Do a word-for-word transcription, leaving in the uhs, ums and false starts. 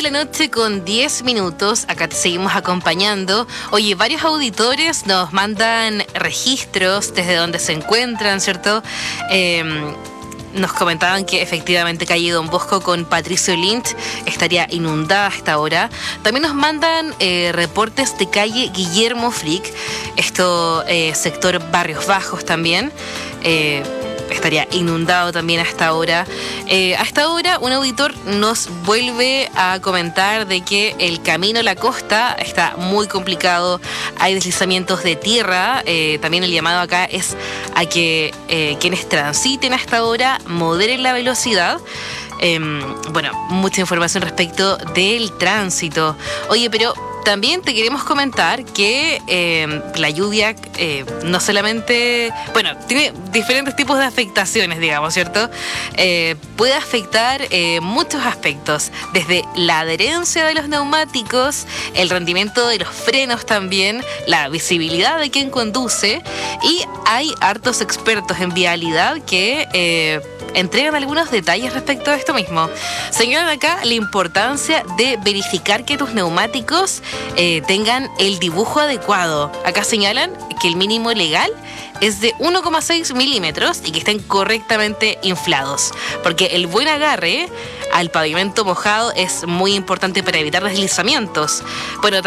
la noche con diez minutos, acá te seguimos acompañando. Oye, varios auditores nos mandan registros desde donde se encuentran, ¿cierto? Eh, nos comentaban que efectivamente calle Don Bosco con Patricio Lynch estaría inundada hasta ahora. También nos mandan eh, reportes de calle Guillermo Frick, esto eh, sector Barrios Bajos también. Eh, estaría inundado también hasta ahora. Eh, hasta ahora un auditor nos vuelve a comentar de que el camino a la costa está muy complicado, hay deslizamientos de tierra. Eh, también el llamado acá es a que eh, quienes transiten hasta ahora moderen la velocidad. Eh, bueno, mucha información respecto del tránsito. Oye, pero también te queremos comentar que eh, la lluvia eh, no solamente, bueno, tiene diferentes tipos de afectaciones, digamos, ¿cierto? Eh, puede afectar eh, muchos aspectos, desde la adherencia de los neumáticos, el rendimiento de los frenos también, la visibilidad de quien conduce, y hay hartos expertos en vialidad que Eh, entregan algunos detalles respecto a esto mismo. Señalan acá la importancia de verificar que tus neumáticos eh, tengan el dibujo adecuado. Acá señalan que el mínimo legal es de uno coma seis milímetros y que estén correctamente inflados, porque el buen agarre al pavimento mojado es muy importante para evitar deslizamientos. Bueno,